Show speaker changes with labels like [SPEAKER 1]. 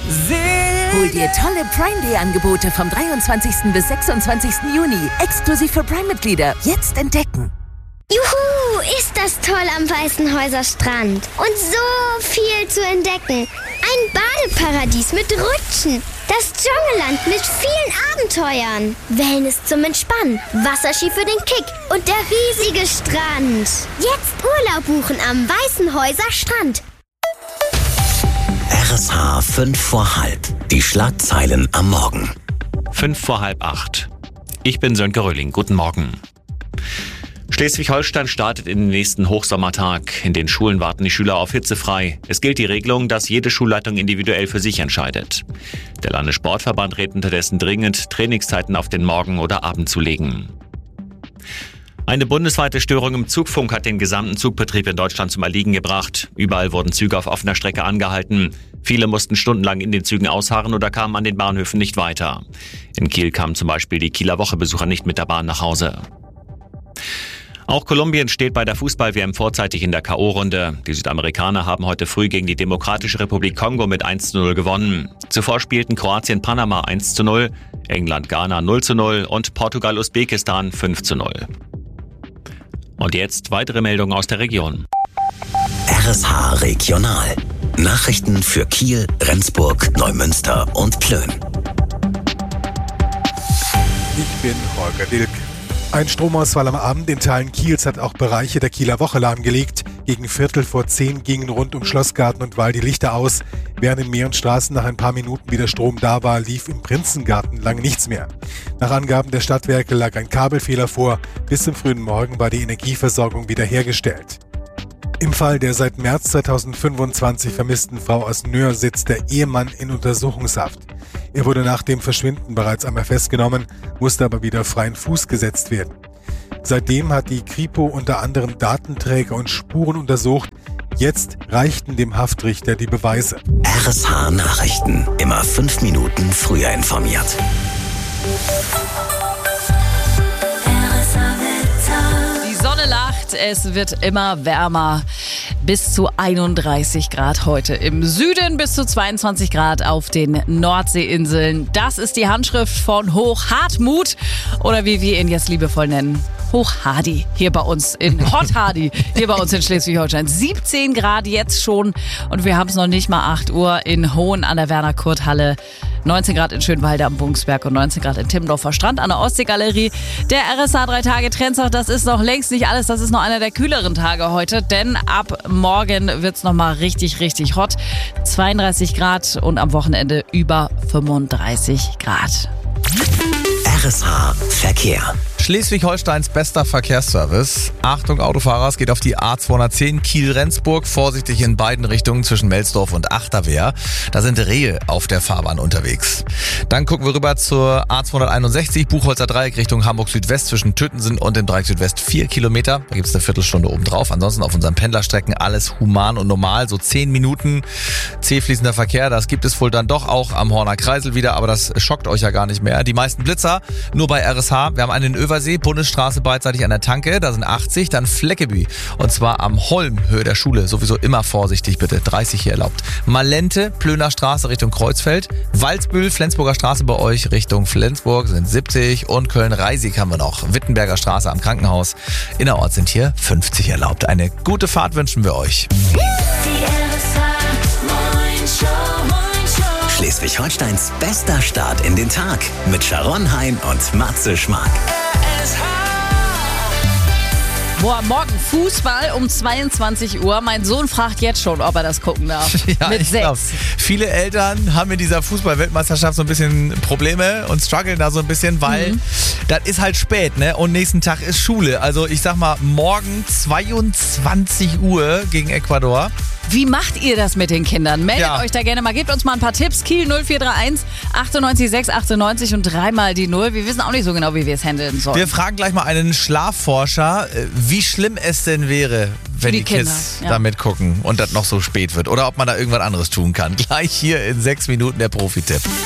[SPEAKER 1] Hol dir tolle Prime Day Angebote vom 23. bis 26. Juni. Exklusiv für Prime-Mitglieder. Jetzt entdecken.
[SPEAKER 2] Juhu, ist das toll am Weißenhäuser Strand. Und so viel zu entdecken. Ein Badeparadies mit Rutschen. Das Dschungelland mit vielen Abenteuern. Wellness zum Entspannen. Wasserski für den Kick. Und der riesige Strand. Jetzt Urlaub buchen am Weißenhäuser Strand.
[SPEAKER 3] RSH 5 vor halb. Die Schlagzeilen am Morgen.
[SPEAKER 4] 5 vor halb 8. Ich bin Sönke Röhling. Guten Morgen. Schleswig-Holstein startet in den nächsten Hochsommertag. In den Schulen warten die Schüler auf hitzefrei. Es gilt die Regelung, dass jede Schulleitung individuell für sich entscheidet. Der Landessportverband rät unterdessen dringend, Trainingszeiten auf den Morgen oder Abend zu legen. Eine bundesweite Störung im Zugfunk hat den gesamten Zugbetrieb in Deutschland zum Erliegen gebracht. Überall wurden Züge auf offener Strecke angehalten. Viele mussten stundenlang in den Zügen ausharren oder kamen an den Bahnhöfen nicht weiter. In Kiel kamen zum Beispiel die Kieler Woche-Besucher nicht mit der Bahn nach Hause. Auch Kolumbien steht bei der Fußball-WM vorzeitig in der K.O.-Runde. Die Südamerikaner haben heute früh gegen die Demokratische Republik Kongo mit 1:0 gewonnen. Zuvor spielten Kroatien Panama 1:0, England Ghana 0:0 und Portugal Usbekistan 5:0. Und jetzt weitere Meldungen aus der Region.
[SPEAKER 3] RSH Regional. Nachrichten für Kiel, Rendsburg, Neumünster und Plön.
[SPEAKER 5] Ich bin Holger Dilk. Ein Stromausfall am Abend in Teilen Kiels hat auch Bereiche der Kieler Woche lahmgelegt. Gegen 9:15 gingen rund um Schlossgarten und Wall die Lichter aus. Während in mehreren Straßen nach ein paar Minuten wieder Strom da war, lief im Prinzengarten lange nichts mehr. Nach Angaben der Stadtwerke lag ein Kabelfehler vor. Bis zum frühen Morgen war die Energieversorgung wiederhergestellt. Im Fall der seit März 2025 vermissten Frau aus Nöhr sitzt der Ehemann in Untersuchungshaft. Er wurde nach dem Verschwinden bereits einmal festgenommen, musste aber wieder freien Fuß gesetzt werden. Seitdem hat die Kripo unter anderem Datenträger und Spuren untersucht. Jetzt reichten dem Haftrichter die Beweise.
[SPEAKER 3] RSH Nachrichten. Immer 5 Minuten früher informiert.
[SPEAKER 6] Die Sonne lacht, es wird immer wärmer. Bis zu 31 Grad heute im Süden, bis zu 22 Grad auf den Nordseeinseln. Das ist die Handschrift von Hochhartmut oder wie wir ihn jetzt liebevoll nennen, Hochhardy hier bei uns in Hochhardy hier bei uns in Schleswig-Holstein. 17 Grad jetzt schon und wir haben es noch nicht mal 8 Uhr in Hohen an der Werner-Kurt-Halle. 19 Grad in Schönwalde am Bungsberg und 19 Grad in Timmendorfer Strand an der Ostseegalerie. Der RSH 3-Tage-Trendtag, das ist noch längst nicht alles. Das ist noch einer der kühleren Tage heute, denn ab morgen wird's noch mal richtig, richtig hot. 32 Grad und am Wochenende über 35 Grad.
[SPEAKER 3] RSH Verkehr.
[SPEAKER 7] Schleswig-Holsteins bester Verkehrsservice. Achtung Autofahrer, es geht auf die A210 Kiel-Rendsburg. Vorsichtig in beiden Richtungen zwischen Melsdorf und Achterwehr. Da sind Rehe auf der Fahrbahn unterwegs. Dann gucken wir rüber zur A261 Buchholzer Dreieck Richtung Hamburg-Südwest zwischen Tüttensen und dem Dreieck Südwest 4 Kilometer. Da gibt es eine Viertelstunde obendrauf. Ansonsten auf unseren Pendlerstrecken alles human und normal. So 10 Minuten zähfließender Verkehr. Das gibt es wohl dann doch auch am Horner Kreisel wieder, aber das schockt euch ja gar nicht mehr. Die meisten Blitzer nur bei RSH. Wir haben einen in Översee, Bundesstraße beidseitig an der Tanke, da sind 80, dann Fleckeby und zwar am Holm, Höhe der Schule, sowieso immer vorsichtig bitte, 30 hier erlaubt. Malente, Plöner Straße Richtung Kreuzfeld, Walsbühl, Flensburger Straße bei euch Richtung Flensburg sind 70 und Köln-Reisig haben wir noch, Wittenberger Straße am Krankenhaus, innerorts sind hier 50 erlaubt. Eine gute Fahrt wünschen wir euch.
[SPEAKER 3] Schleswig-Holsteins bester Start in den Tag mit Sharon Hein und Matze Schmark.
[SPEAKER 6] Boah, morgen Fußball um 22 Uhr. Mein Sohn fragt jetzt schon, ob er das gucken darf.
[SPEAKER 7] Ja,
[SPEAKER 6] mit 6.
[SPEAKER 7] Viele Eltern haben in dieser Fußball-Weltmeisterschaft so ein bisschen Probleme und strugglen da so ein bisschen, weil das ist halt spät, ne? Und nächsten Tag ist Schule. Also ich sag mal, morgen 22 Uhr gegen Ecuador.
[SPEAKER 6] Wie macht ihr das mit den Kindern? Meldet euch da gerne mal. Gebt uns mal ein paar Tipps. Kiel 0431 98 6 98 und 3 die 0. Wir wissen auch nicht so genau, wie wir es handeln sollen.
[SPEAKER 7] Wir fragen gleich mal einen Schlafforscher, wie schlimm es denn wäre, wenn die Kids da mitgucken und das noch so spät wird. Oder ob man da irgendwas anderes tun kann. Gleich hier in 6 Minuten der Profi-Tipp.